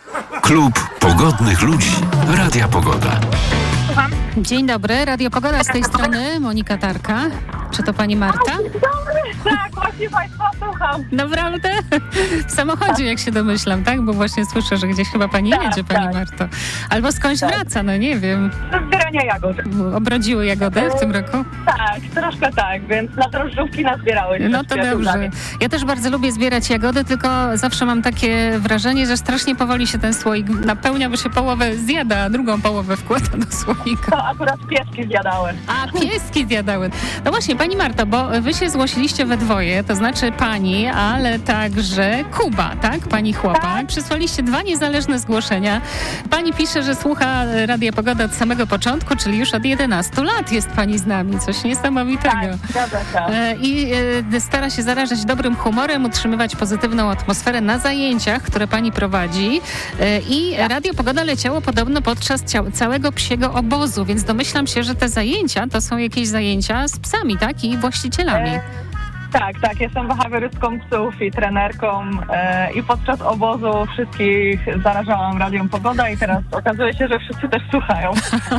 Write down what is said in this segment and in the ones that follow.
Klub Pogodnych Ludzi Radia Pogoda. Słucham. Dzień dobry, Radio Pogoda z tej strony, Monika Tarka. Czy to pani Marta? Dobry, tak, właśnie Państwa słucham. Naprawdę? W samochodzie, jak się domyślam, tak? Bo właśnie słyszę, że gdzieś chyba pani jedzie, pani Marto. Albo skądś wraca, no nie wiem. Do zbierania jagód. Obrodziły jagody w tym roku? Tak, troszkę tak, więc na drożdżówki nazbierały. No to dobrze. Ja też bardzo lubię zbierać jagody, tylko zawsze mam takie wrażenie, że strasznie powoli się ten słoik napełnia, bo się połowę zjada, a drugą połowę wkłada do słoika. To akurat pieski zjadały. A, pieski zjadały. No właśnie, pani Marto, bo wy się zgłosiliście we dwoje, to znaczy pani, ale także Kuba, tak? Pani chłopak. Tak. Przysłaliście 2 niezależne zgłoszenia. Pani pisze, że słucha Radia Pogoda od samego początku, czyli już od 11 lat jest pani z nami. Coś niesamowitego. Tak, zgadza się. I stara się zarażać dobrym humorem, utrzymywać pozytywną atmosferę na zajęciach, które pani prowadzi. I Radio Pogoda leciało podobno podczas całego psiego obozu, więc domyślam się, że te zajęcia to są jakieś zajęcia z psami, tak? I właścicielami. Tak, jestem behawiorystką psów i trenerką i podczas obozu wszystkich zarażałam Radią Pogoda i teraz okazuje się, że wszyscy też słuchają.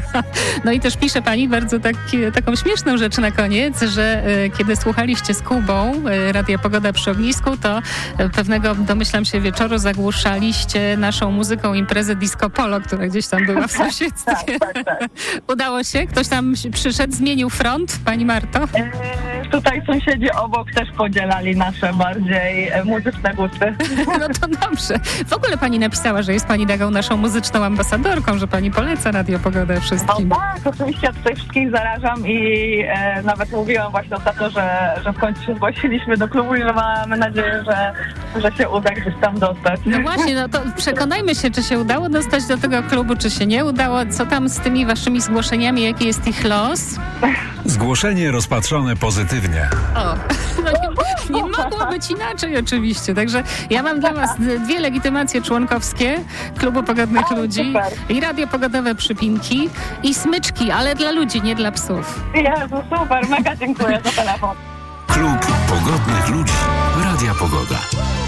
No i też pisze pani bardzo taką śmieszną rzecz na koniec, że kiedy słuchaliście z Kubą Radia Pogoda przy ognisku, to pewnego, domyślam się, wieczoru zagłuszaliście naszą muzyką imprezę Disco Polo, która gdzieś tam była w sąsiedztwie. Tak. Udało się? Ktoś tam przyszedł, zmienił front, pani Marto? Tutaj sąsiedzi obok też podzielali nasze bardziej muzyczne gusty. No to dobrze. W ogóle pani napisała, że jest pani taką naszą muzyczną ambasadorką, że pani poleca Radio Pogodę wszystkim. No tak, oczywiście ja tutaj wszystkich zarażam i nawet mówiłam właśnie ostatnio, że w końcu się zgłosiliśmy do klubu i że mamy nadzieję, że się uda gdzieś tam dostać. No właśnie, no to przekonajmy się, czy się udało dostać do tego klubu, czy się nie udało. Co tam z tymi waszymi zgłoszeniami, jaki jest ich los? Zgłoszenie rozpatrzone pozytywnie. O, no nie mogło być inaczej oczywiście. Także ja mam dla was 2 legitymacje członkowskie Klubu Pogodnych Ludzi super. I Radio Pogodowe przypinki i smyczki, ale dla ludzi, nie dla psów. Jezu, super, mega dziękuję za telefon. Klub Pogodnych Ludzi Radia Pogoda.